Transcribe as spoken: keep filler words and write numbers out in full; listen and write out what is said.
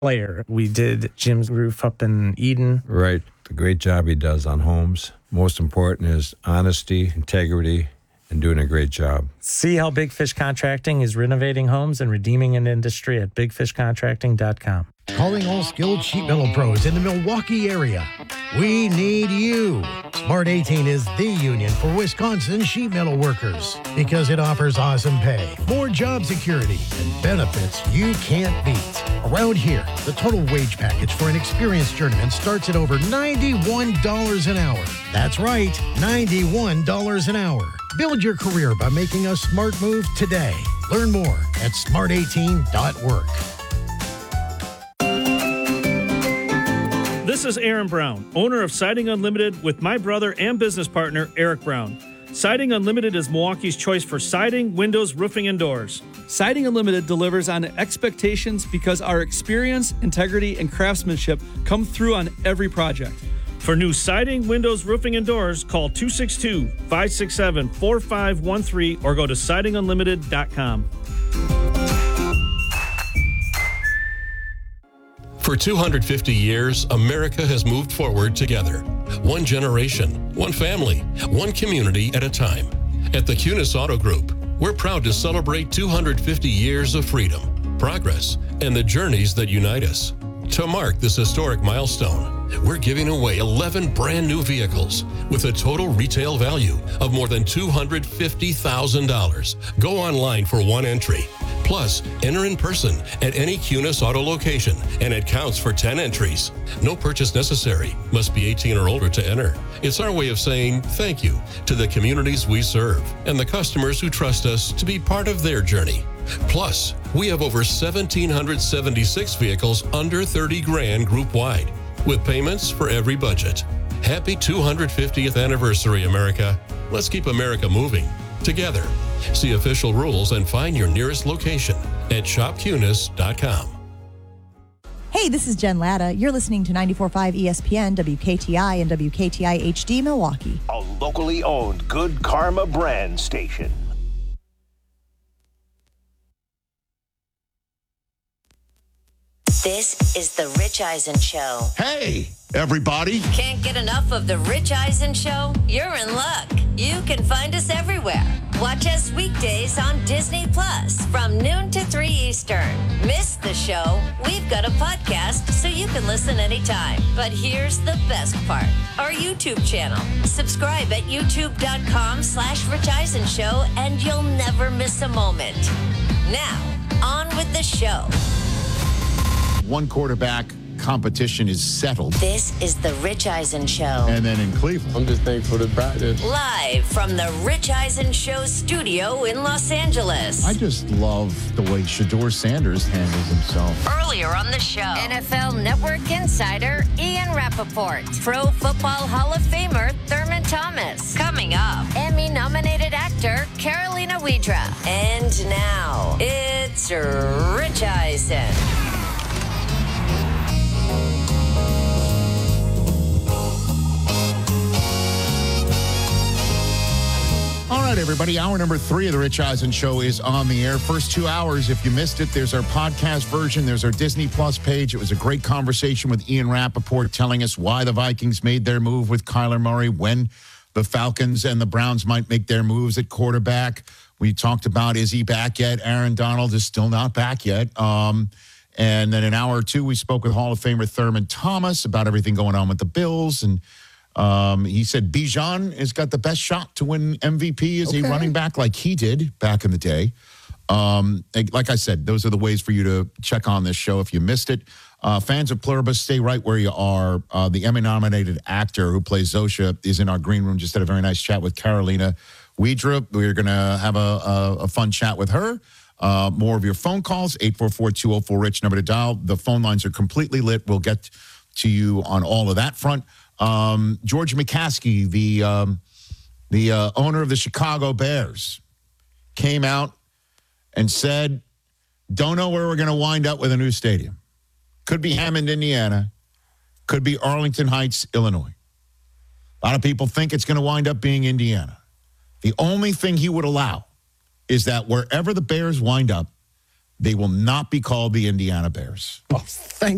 player. We did Jim's roof up in Eden. Right. The great job he does on homes. Most important is honesty, integrity, and doing a great job. See how Big Fish Contracting is renovating homes and redeeming an industry at big fish contracting dot com. Calling all skilled sheet metal pros in the Milwaukee area. We need you. Smart eighteen is the union for Wisconsin sheet metal workers because it offers awesome pay, more job security, and benefits you can't beat. Around here, the total wage package for an experienced journeyman starts at over ninety-one dollars an hour. That's right, ninety-one dollars an hour. Build your career by making a smart move today. Learn more at smart eighteen dot work. This is Aaron Brown, owner of Siding Unlimited with my brother and business partner, Eric Brown. Siding Unlimited is Milwaukee's choice for siding, windows, roofing, and doors. Siding Unlimited delivers on expectations because our experience, integrity, and craftsmanship come through on every project. For new siding, windows, roofing, and doors, call two six two, five six seven, four five one three or go to siding unlimited dot com. For two hundred fifty years, America has moved forward together. One generation, one family, one community at a time. At the Kunis Auto Group, we're proud to celebrate two hundred fifty years of freedom, progress, and the journeys that unite us. To mark this historic milestone, we're giving away eleven brand new vehicles with a total retail value of more than two hundred fifty thousand dollars. Go online for one entry. Plus, enter in person at any Kunis Auto location, and it counts for ten entries. No purchase necessary. Must be eighteen or older to enter. It's our way of saying thank you to the communities we serve and the customers who trust us to be part of their journey. Plus, we have over one thousand seven hundred seventy-six vehicles under thirty grand group-wide, with payments for every budget. Happy two hundred fiftieth anniversary, America. Let's keep America moving together. See official rules and find your nearest location at shop kunis dot com. Hey, this is Jen Latta. You're listening to ninety-four point five E S P N, W K T I, and W K T I H D Milwaukee. A locally owned Good Karma brand station. This is The Rich Eisen Show. Hey, everybody. Can't get enough of The Rich Eisen Show? You're in luck. You can find us everywhere. Watch us weekdays on Disney Plus from noon to three Eastern. Miss the show? We've got a podcast so you can listen anytime. But here's the best part. Our YouTube channel. Subscribe at youtube.com slash Rich Eisen Show and you'll never miss a moment. Now, on with the show. One quarterback competition is settled. This is the Rich Eisen Show. And then in Cleveland. I'm just thankful to practice. Live from the Rich Eisen Show studio in Los Angeles. I just love the way Shedeur Sanders handles himself. Earlier on the show, N F L Network insider Ian Rappaport. Pro Football Hall of Famer Thurman Thomas. Coming up, Emmy-nominated actor Carolina Widra. And now, it's Rich Eisen. All right, everybody. Hour number three of the Rich Eisen Show is on the air. First two hours, if you missed it, there's our podcast version. There's our Disney Plus page. It was a great conversation with Ian Rappaport telling us why the Vikings made their move with Kyler Murray, when the Falcons and the Browns might make their moves at quarterback. We talked about, is he back yet? Aaron Donald is still not back yet. Um, and then an hour or two, we spoke with Hall of Famer Thurman Thomas about everything going on with the Bills. And Um, he said Bijan has got the best shot to win M V P as Okay. a running back like he did back in the day. Um, like I said, those are the ways for you to check on this show if you missed it. Uh, fans of Pluribus, stay right where you are. Uh, the Emmy-nominated actor who plays Zosha is in our green room. Just had a very nice chat with Carolina Widra. We're going to have a, a, a fun chat with her. Uh, more of your phone calls, eight four four, two oh four, RICH, number to dial. The phone lines are completely lit. We'll get to you on all of that front. Um, George McCaskey, the um, the uh, owner of the Chicago Bears, came out and said, don't know where we're going to wind up with a new stadium. Could be Hammond, Indiana. Could be Arlington Heights, Illinois. A lot of people think it's going to wind up being Indiana. The only thing he would allow is that wherever the Bears wind up, they will not be called the Indiana Bears. Oh, thank